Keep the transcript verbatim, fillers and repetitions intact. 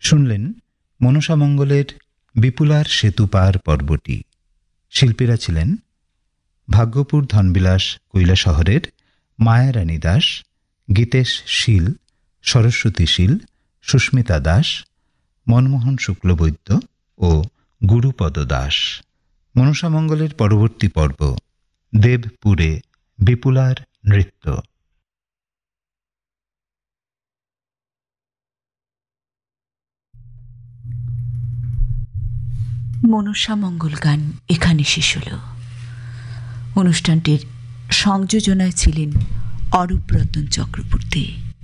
শুনলেন মনসামঙ্গলের বিপুলার সেতু পার পর্বটি। শিল্পীরা ছিলেন ভাগ্যপুর ধনবিলাস কৈলাসহরের মায়ারানী দাস, গীতেশ শীল, সরস্বতী শীল, সুস্মিতা দাস, মনমোহন শুক্লবৈদ্য ও গুরুপদ দাস। মনসামঙ্গলের পরবর্তী পর্ব দেবপুরে বিপুলার নৃত্য। মনসামঙ্গল গান এখানে শেষ হল। অনুষ্ঠানটির সংযোজনায় ছিলেন অরূপ রতন চক্রবর্তী।